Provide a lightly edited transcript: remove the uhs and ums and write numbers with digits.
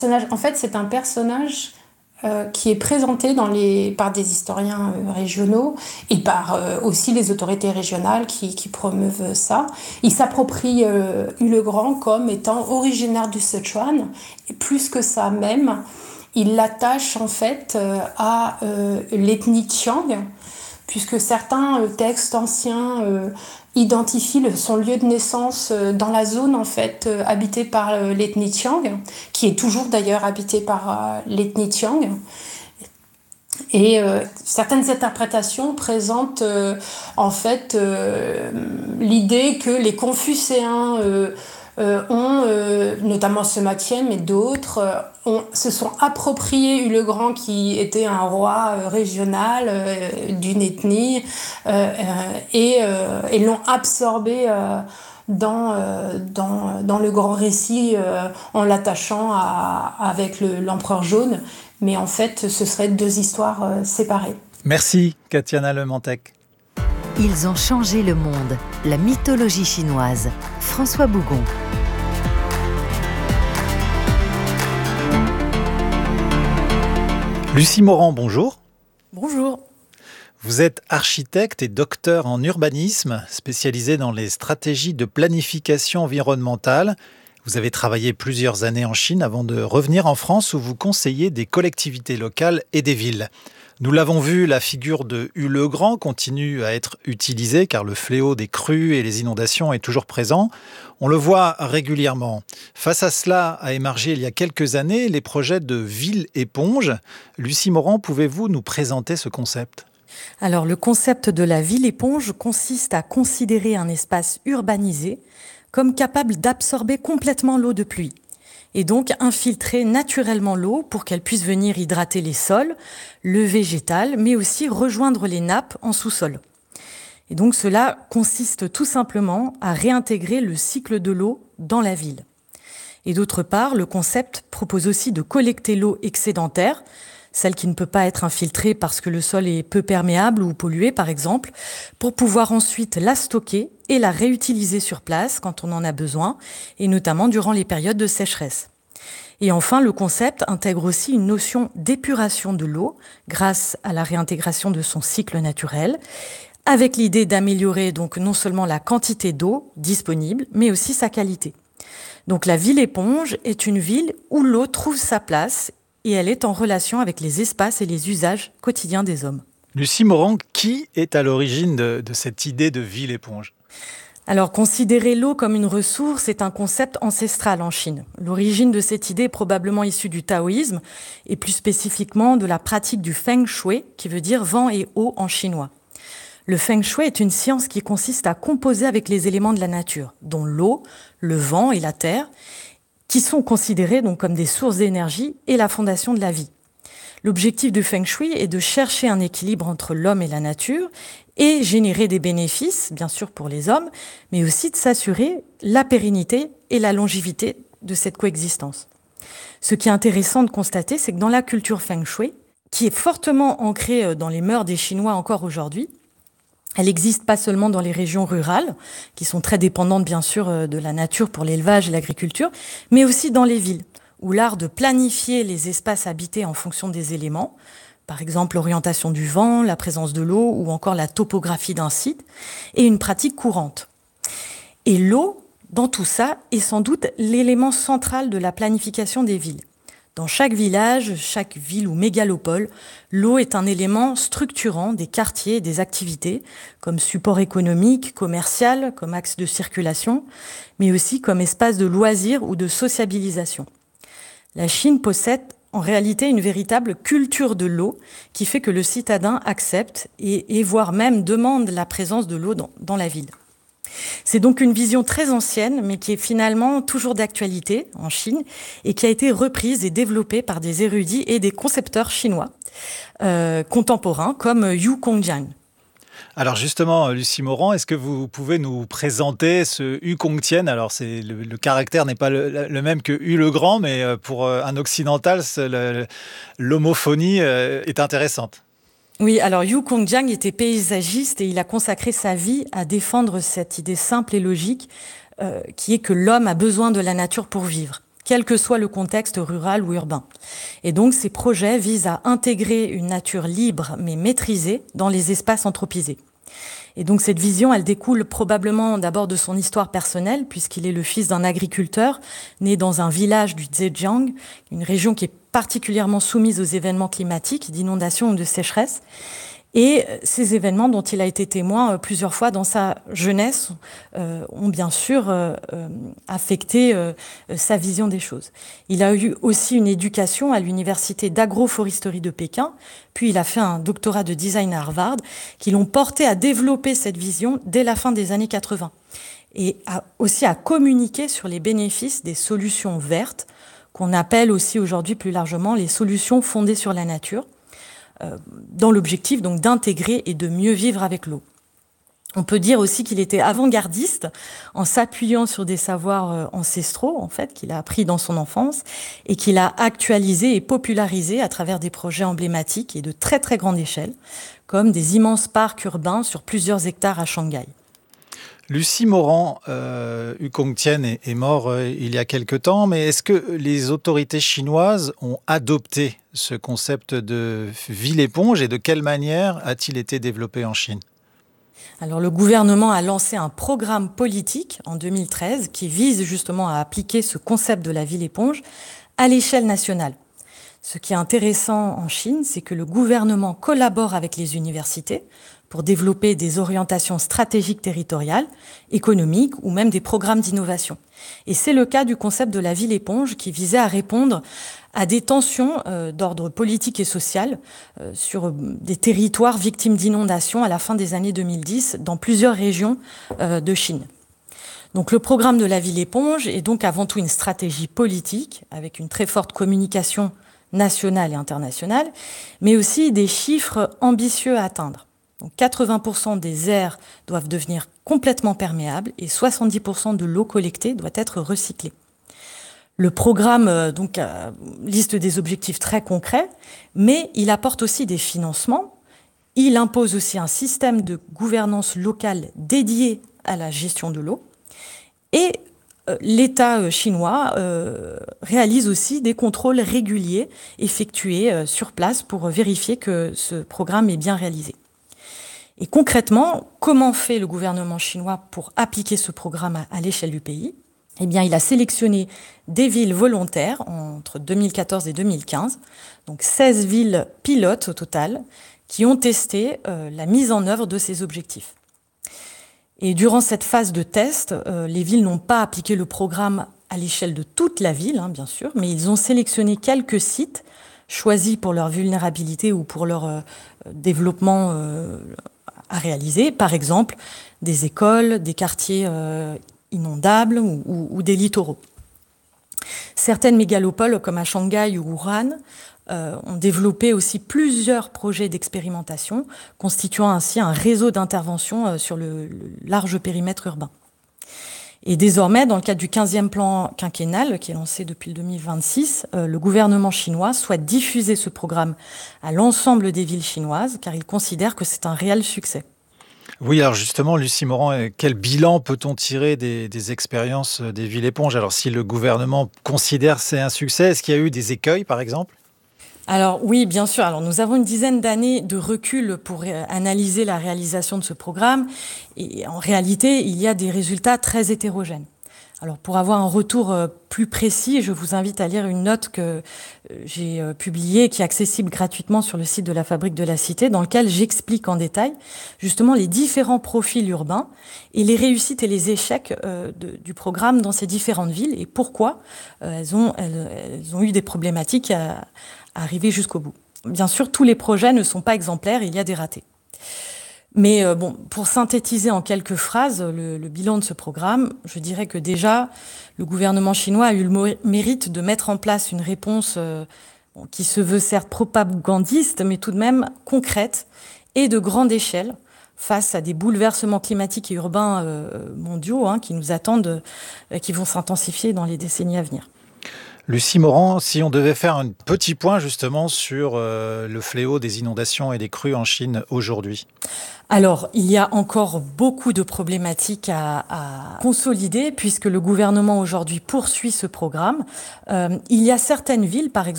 En fait, c'est un personnage qui est présenté par des historiens régionaux et par aussi les autorités régionales qui promeuvent ça. Il s'approprie le Grand comme étant originaire du Sichuan, et plus que ça même, il l'attache en fait à l'ethnie Qiang, puisque certains textes anciens identifient son lieu de naissance dans la zone en fait habitée par l'ethnie Qiang, qui est toujours d'ailleurs habitée par l'ethnie Qiang. Et certaines interprétations présentent en fait l'idée que les Confucéens notamment Sima Qian mais d'autres, se sont appropriés le Grand qui était un roi régional d'une ethnie et l'ont absorbé dans le grand récit en l'attachant avec l'empereur jaune. Mais en fait, ce seraient deux histoires séparées. Merci, Katiana Lemantec. Ils ont changé le monde. La mythologie chinoise. François Bougon. Lucie Morand, bonjour. Bonjour. Vous êtes architecte et docteur en urbanisme, spécialisé dans les stratégies de planification environnementale. Vous avez travaillé plusieurs années en Chine avant de revenir en France où vous conseillez des collectivités locales et des villes. Nous l'avons vu, la figure de Hue le Grand continue à être utilisée car le fléau des crues et les inondations est toujours présent. On le voit régulièrement. Face à cela a émergé il y a quelques années les projets de ville-éponge. Lucie Morand, pouvez-vous nous présenter ce concept ? Alors, le concept de la ville-éponge consiste à considérer un espace urbanisé comme capable d'absorber complètement l'eau de pluie et donc infiltrer naturellement l'eau pour qu'elle puisse venir hydrater les sols, le végétal, mais aussi rejoindre les nappes en sous-sol. Et donc cela consiste tout simplement à réintégrer le cycle de l'eau dans la ville. Et d'autre part, le concept propose aussi de collecter l'eau excédentaire, celle qui ne peut pas être infiltrée parce que le sol est peu perméable ou pollué par exemple, pour pouvoir ensuite la stocker et la réutiliser sur place quand on en a besoin, et notamment durant les périodes de sécheresse. Et enfin, le concept intègre aussi une notion d'épuration de l'eau grâce à la réintégration de son cycle naturel, avec l'idée d'améliorer donc non seulement la quantité d'eau disponible, mais aussi sa qualité. Donc la ville-éponge est une ville où l'eau trouve sa place et elle est en relation avec les espaces et les usages quotidiens des hommes. Lucie Morand, qui est à l'origine de cette idée de ville-éponge ? Alors, considérer l'eau comme une ressource est un concept ancestral en Chine. L'origine de cette idée est probablement issue du taoïsme et plus spécifiquement de la pratique du feng shui, qui veut dire vent et eau en chinois. Le feng shui est une science qui consiste à composer avec les éléments de la nature, dont l'eau, le vent et la terre, qui sont considérés donc comme des sources d'énergie et la fondation de la vie. L'objectif du feng shui est de chercher un équilibre entre l'homme et la nature et générer des bénéfices, bien sûr pour les hommes, mais aussi de s'assurer la pérennité et la longévité de cette coexistence. Ce qui est intéressant de constater, c'est que dans la culture feng shui, qui est fortement ancrée dans les mœurs des Chinois encore aujourd'hui, elle existe pas seulement dans les régions rurales, qui sont très dépendantes bien sûr de la nature pour l'élevage et l'agriculture, mais aussi dans les villes, où l'art de planifier les espaces habités en fonction des éléments, par exemple l'orientation du vent, la présence de l'eau ou encore la topographie d'un site, est une pratique courante. Et l'eau, dans tout ça, est sans doute l'élément central de la planification des villes. Dans chaque village, chaque ville ou mégalopole, l'eau est un élément structurant des quartiers et des activités, comme support économique, commercial, comme axe de circulation, mais aussi comme espace de loisirs ou de sociabilisation. La Chine possède en réalité une véritable culture de l'eau qui fait que le citadin accepte et voire même demande la présence de l'eau dans la ville. C'est donc une vision très ancienne, mais qui est finalement toujours d'actualité en Chine et qui a été reprise et développée par des érudits et des concepteurs chinois contemporains comme Yu Congjiang. Alors justement, Lucie Morand, est-ce que vous pouvez nous présenter ce Hu Congtian ? Alors le caractère n'est pas le même que Hue le Grand, mais pour un occidental, l'homophonie est intéressante. Oui, alors Yu Congjiang était paysagiste et il a consacré sa vie à défendre cette idée simple et logique qui est que l'homme a besoin de la nature pour vivre. quel que soit le contexte rural ou urbain. Et donc, ces projets visent à intégrer une nature libre mais maîtrisée dans les espaces anthropisés. Et donc, cette vision, elle découle probablement d'abord de son histoire personnelle, puisqu'il est le fils d'un agriculteur né dans un village du Zhejiang, une région qui est particulièrement soumise aux événements climatiques, d'inondations ou de sécheresse. Et ces événements dont il a été témoin plusieurs fois dans sa jeunesse ont bien sûr affecté sa vision des choses. Il a eu aussi une éducation à l'université d'agroforesterie de Pékin, puis il a fait un doctorat de design à Harvard, qui l'ont porté à développer cette vision dès la fin des années 80. Et aussi à communiquer sur les bénéfices des solutions vertes, qu'on appelle aussi aujourd'hui plus largement les solutions fondées sur la nature, dans l'objectif donc d'intégrer et de mieux vivre avec l'eau. On peut dire aussi qu'il était avant-gardiste en s'appuyant sur des savoirs ancestraux en fait qu'il a appris dans son enfance et qu'il a actualisé et popularisé à travers des projets emblématiques et de très très grande échelle, comme des immenses parcs urbains sur plusieurs hectares à Shanghai. Lucie Morand, Hu Congtian est mort il y a quelque temps, mais est-ce que les autorités chinoises ont adopté ce concept de ville-éponge et de quelle manière a-t-il été développé en Chine ? Alors, le gouvernement a lancé un programme politique en 2013 qui vise justement à appliquer ce concept de la ville-éponge à l'échelle nationale. Ce qui est intéressant en Chine, c'est que le gouvernement collabore avec les universités pour développer des orientations stratégiques territoriales, économiques ou même des programmes d'innovation. Et c'est le cas du concept de la ville-éponge qui visait à répondre à des tensions d'ordre politique et social sur des territoires victimes d'inondations à la fin des années 2010 dans plusieurs régions de Chine. Donc le programme de la ville-éponge est donc avant tout une stratégie politique avec une très forte communication nationale et internationale, mais aussi des chiffres ambitieux à atteindre. Donc 80% des aires doivent devenir complètement perméables et 70% de l'eau collectée doit être recyclée. Le programme liste des objectifs très concrets, mais il apporte aussi des financements. Il impose aussi un système de gouvernance locale dédié à la gestion de l'eau. Et l'État chinois réalise aussi des contrôles réguliers effectués sur place pour vérifier que ce programme est bien réalisé. Et concrètement, comment fait le gouvernement chinois pour appliquer ce programme à l'échelle du pays ? Eh bien, il a sélectionné des villes volontaires entre 2014 et 2015, donc 16 villes pilotes au total, qui ont testé la mise en œuvre de ces objectifs. Et durant cette phase de test, les villes n'ont pas appliqué le programme à l'échelle de toute la ville, bien sûr, mais ils ont sélectionné quelques sites choisis pour leur vulnérabilité ou pour leur développement à réaliser, par exemple des écoles, des quartiers inondables ou des littoraux. Certaines mégalopoles, comme à Shanghai ou Wuhan, ont développé aussi plusieurs projets d'expérimentation, constituant ainsi un réseau d'intervention sur le large périmètre urbain. Et désormais, dans le cadre du 15e plan quinquennal, qui est lancé depuis le 2026, le gouvernement chinois souhaite diffuser ce programme à l'ensemble des villes chinoises, car il considère que c'est un réel succès. Oui, alors justement, Lucie Morand, quel bilan peut-on tirer des expériences des villes éponges ? Alors, si le gouvernement considère que c'est un succès, est-ce qu'il y a eu des écueils, par exemple ? Alors oui, bien sûr. Alors nous avons une dizaine d'années de recul pour analyser la réalisation de ce programme. Et en réalité, il y a des résultats très hétérogènes. Alors pour avoir un retour plus précis, je vous invite à lire une note que j'ai publiée, qui est accessible gratuitement sur le site de la Fabrique de la Cité, dans lequel j'explique en détail justement les différents profils urbains et les réussites et les échecs du programme dans ces différentes villes et pourquoi elles ont eu des problématiques à arriver jusqu'au bout. Bien sûr, tous les projets ne sont pas exemplaires, il y a des ratés. Mais pour synthétiser en quelques phrases le bilan de ce programme, je dirais que déjà, le gouvernement chinois a eu le mérite de mettre en place une réponse qui se veut certes propagandiste, mais tout de même concrète et de grande échelle face à des bouleversements climatiques et urbains mondiaux qui nous attendent, qui vont s'intensifier dans les décennies à venir. Lucie Morand, si on devait faire un petit point justement sur le fléau des inondations et des crues en Chine aujourd'hui. Alors, il y a encore beaucoup de problématiques à consolider puisque le gouvernement aujourd'hui poursuit ce programme. Il y a certaines villes, par exemple,